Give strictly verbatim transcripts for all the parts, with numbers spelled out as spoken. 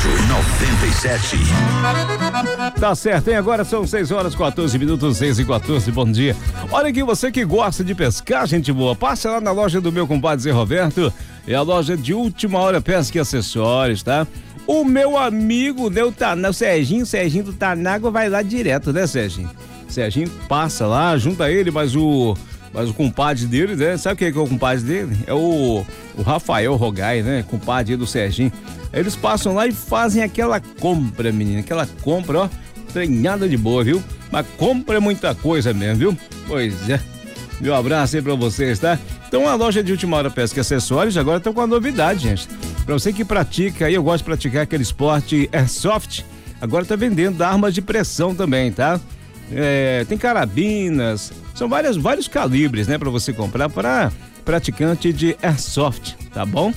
noventa e sete. Tá certo, hein? Agora são seis horas quatorze minutos, seis e quatorze. Bom dia. Olha aqui, você que gosta de pescar, gente boa, passa lá na loja do meu compadre Zé Roberto. É a loja de última hora pesca e acessórios, tá? O meu amigo, né, o, Tana, o Serginho, o Serginho do Tanágua vai lá direto, né, Serginho? Serginho passa lá, junta ele, mas o, mas o compadre dele, né? Sabe quem é, que é o compadre dele? É o, o Rafael Rogai, né? Compadre do Serginho. Eles passam lá e fazem aquela compra, menina, aquela compra, ó, treinada de boa, viu? Mas compra muita coisa mesmo, viu? Pois é. Meu abraço aí pra vocês, tá? Então a loja de última hora pesca e acessórios agora estão com uma novidade, gente. Pra você que pratica aí, eu gosto de praticar aquele esporte airsoft, agora tá vendendo armas de pressão também, tá? É, tem carabinas, são várias, vários calibres, né? Pra você comprar para praticante de airsoft, tá bom?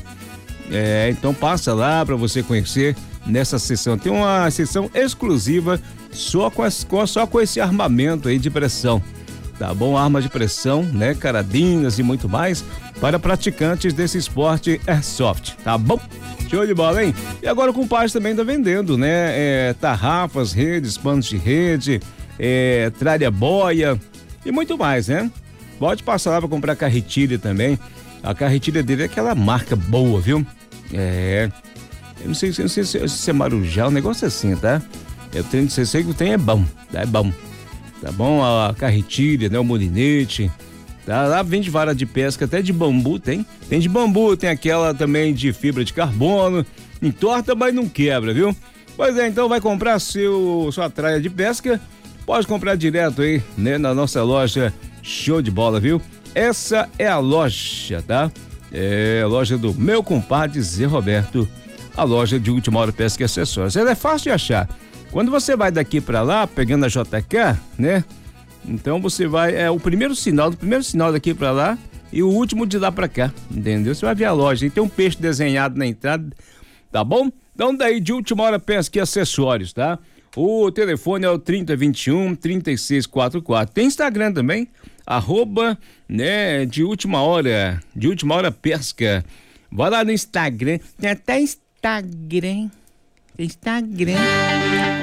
É, então passa lá pra você conhecer nessa sessão. Tem uma sessão exclusiva só com, as, com, só com esse armamento aí de pressão. Tá bom? Armas de pressão, né? Carabinas e muito mais para praticantes desse esporte airsoft, tá bom? Show de bola, hein? E agora o compadre também tá vendendo, né? É, tarrafas, redes, panos de rede, é, tralha boia e muito mais, né? Pode passar lá para comprar carretilha também. A carretilha dele é aquela marca boa, viu? É. Eu não sei, não sei se, se é Marujá, um negócio assim, tá? Eu tenho que sei que o tem é bom, tá? É bom. Tá bom? A carretilha, né? O molinete. Tá? Lá vende vara de pesca, até de bambu tem. Tem de bambu, tem aquela também de fibra de carbono. Entorta, mas não quebra, viu? Pois é, então vai comprar seu, sua tralha de pesca. Pode comprar direto aí, né? Na nossa loja. Show de bola, viu? Essa é a loja, tá? É a loja do meu compadre Zé Roberto. A loja de última hora pesca e acessórios. Ela é fácil de achar. Quando você vai daqui pra lá, pegando a J K, né? Então você vai, é o primeiro sinal, o primeiro sinal daqui pra lá e o último de lá pra cá, entendeu? Você vai ver a loja e tem um peixe desenhado na entrada, tá bom? Então daí de última hora pesca e acessórios, tá? O telefone é o trinta, vinte e um, trinta e seis, quarenta e quatro. Tem Instagram também, arroba, né, de última hora, de última hora pesca. Vai lá no Instagram, tem até Instagram, Instagram.